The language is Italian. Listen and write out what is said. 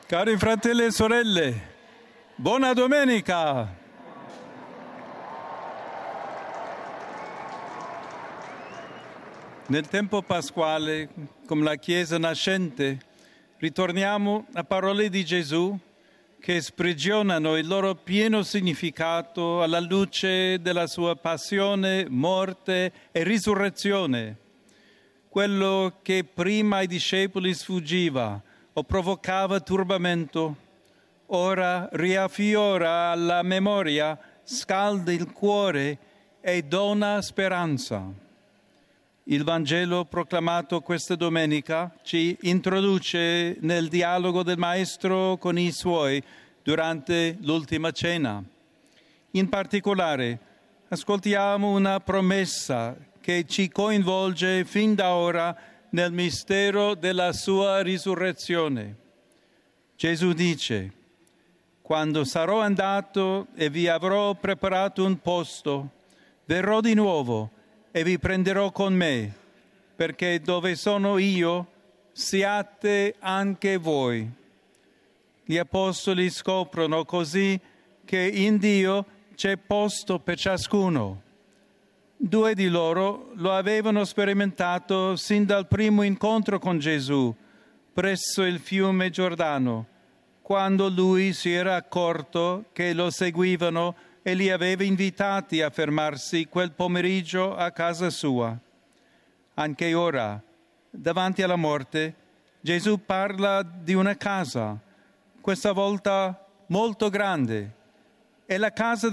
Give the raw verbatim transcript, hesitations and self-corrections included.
Cari fratelli e sorelle, buona domenica! Nel tempo pasquale, come la Chiesa nascente, ritorniamo a parole di Gesù che sprigionano il loro pieno significato alla luce della sua passione, morte e risurrezione. Quello che prima ai discepoli sfuggiva o provocava turbamento, ora riaffiora alla memoria, scalda il cuore e dona speranza. Il Vangelo proclamato questa domenica ci introduce nel dialogo del Maestro con i Suoi durante l'ultima cena. In particolare, ascoltiamo una promessa che ci coinvolge fin da ora nel mistero della sua risurrezione. Gesù dice: «Quando sarò andato e vi avrò preparato un posto, verrò di nuovo e vi prenderò con me, perché dove sono io siate anche voi». Gli apostoli scoprono così che in Dio c'è posto per ciascuno. Due di loro lo avevano sperimentato sin dal primo incontro con Gesù presso il fiume Giordano, quando lui si era accorto che lo seguivano e li aveva invitati a fermarsi quel pomeriggio a casa sua. Anche ora, davanti alla morte, Gesù parla di una casa, questa volta molto grande. È la casa